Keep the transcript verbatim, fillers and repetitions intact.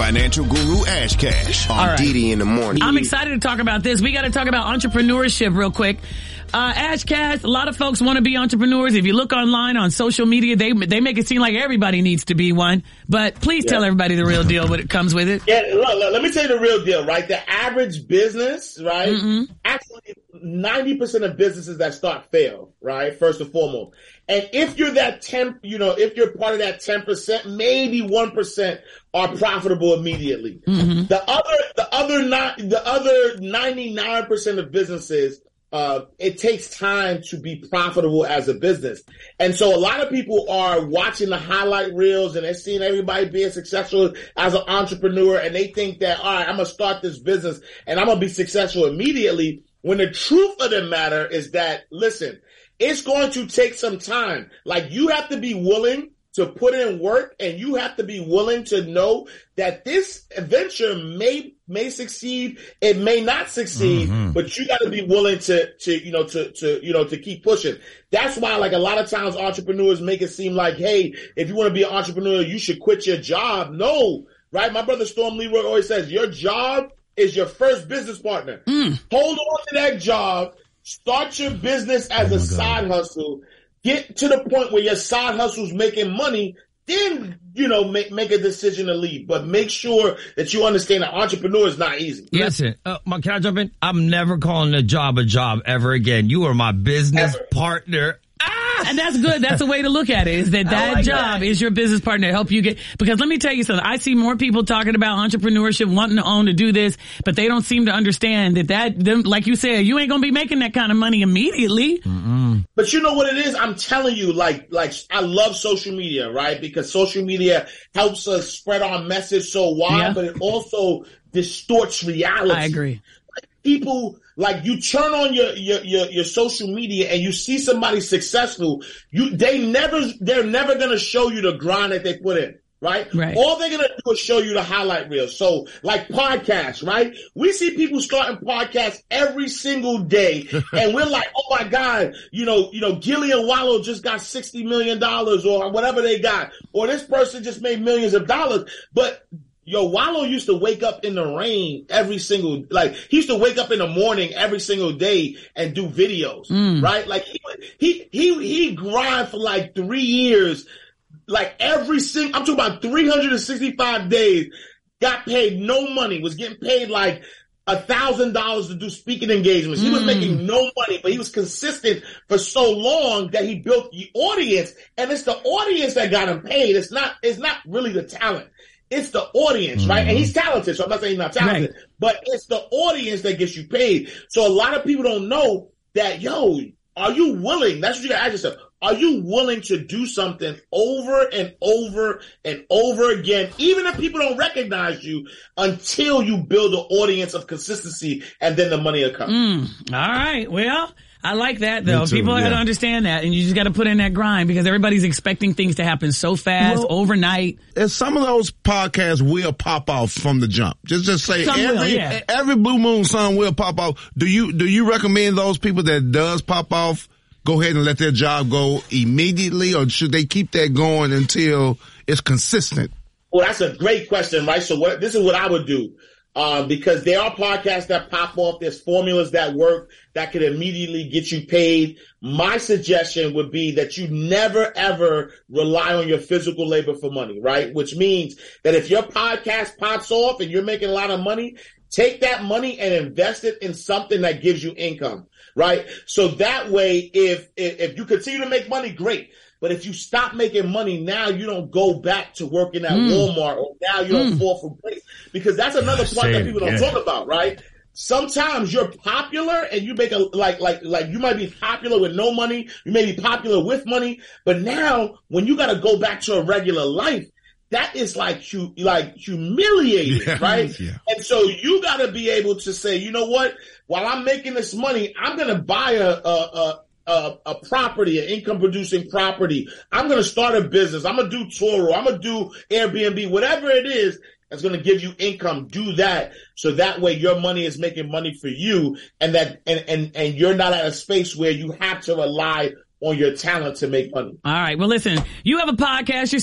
financial guru Ash Cash on right. D D in the morning. I'm excited to talk about this. We got to talk about entrepreneurship real quick. Uh, Ash Cash, a lot of folks want to be entrepreneurs. If you look online on social media, they they make it seem like everybody needs to be one. But please yeah. tell everybody the real deal, what it comes with it. Yeah, look, look, let me tell you the real deal, right? The average business, right? Mm-hmm. Actually, ninety percent of businesses that start fail, right? First and foremost. And if you're that ten, you know, if you're part of that ten percent, maybe one percent are profitable immediately. Mm-hmm. The other, the other not, the other ninety-nine percent of businesses, Uh, it takes time to be profitable as a business. And so a lot of people are watching the highlight reels and they're seeing everybody being successful as an entrepreneur. And they think that, all right, I'm going to start this business and I'm going to be successful immediately. When the truth of the matter is that, listen, it's going to take some time. Like, you have to be willing to put in work, and you have to be willing to know that this venture may may succeed, it may not succeed, mm-hmm. but you got to be willing to to you know to to you know to keep pushing. That's why, like, a lot of times entrepreneurs make it seem like, hey, if you want to be an entrepreneur, you should quit your job. No, right? My brother Storm Leroy always says, your job is your first business partner. Mm. Hold on to that job. Start your business as oh a side hustle. Get to the point where your side hustle's making money, then, you know, make make a decision to leave. But make sure that you understand that entrepreneur is not easy. Listen, uh, can I jump in? I'm never calling a job a job ever again. You are my business ever. partner. And that's good. That's a way to look at it, is that that like job that. is your business partner to help you get, because let me tell you something. I see more people talking about entrepreneurship, wanting to own, to do this, but they don't seem to understand that that, them, like you said, you ain't going to be making that kind of money immediately. Mm-mm. But you know what it is? I'm telling you, like, like I love social media, right? Because social media helps us spread our message so wide, yeah. but it also distorts reality. I agree. Like, people, like, you turn on your, your, your, your social media and you see somebody successful, you, they never, they're never going to show you the grind that they put in, right? Right. All they're going to do is show you the highlight reel. So, like podcasts, right? We see people starting podcasts every single day and we're like, oh my God, you know, you know, Gillian Wallow just got sixty million dollars or whatever they got, or this person just made millions of dollars. But yo, Wallow used to wake up in the rain every single, like, he used to wake up in the morning every single day and do videos, mm. right? Like, he, he, he, he grind for like three years, like every single, I'm talking about three hundred sixty-five days, got paid no money, was getting paid like a thousand dollars to do speaking engagements. He mm. was making no money, but he was consistent for so long that he built the audience, and it's the audience that got him paid. It's not, it's not really the talent. It's the audience, right? Mm-hmm. And he's talented, so I'm not saying he's not talented, right. but it's the audience that gets you paid. So a lot of people don't know that, yo, are you willing? That's what you gotta ask yourself. Are you willing to do something over and over and over again, even if people don't recognize you, until you build an audience of consistency, and then the money will come? Mm. All right. Well, I like that, though. Too, people yeah. gotta understand that, and you just gotta put in that grind, because everybody's expecting things to happen so fast, well, overnight. And some of those podcasts will pop off from the jump. Just, just say some every, will, yeah. every Blue Moon song will pop off. Do you, do you recommend those people that does pop off go ahead and let their job go immediately, or should they keep that going until it's consistent? Well, that's a great question, right? So what, this is what I would do. Uh, because there are podcasts that pop off. There's formulas that work that could immediately get you paid. My suggestion would be that you never, ever rely on your physical labor for money, right? Which means that if your podcast pops off and you're making a lot of money, take that money and invest it in something that gives you income, right? So that way, if, if, if you continue to make money, great. But if you stop making money now, you don't go back to working at mm. Walmart, or now you don't mm. fall from grace. Because that's another part that people don't yeah. talk about, right? Sometimes you're popular and you make a, like, like, like you might be popular with no money. You may be popular with money. But now when you got to go back to a regular life, that is like, like humiliating, yeah. right? Yeah. And so you got to be able to say, you know what? While I'm making this money, I'm going to buy a, a, a A, a property, an income producing property. I'm going to start a business. I'm going to do Turo. I'm going to do Airbnb, whatever it is that's going to give you income. Do that. So that way your money is making money for you, and that, and, and, and you're not at a space where you have to rely on your talent to make money. All right. Well, listen, you have a podcast. You're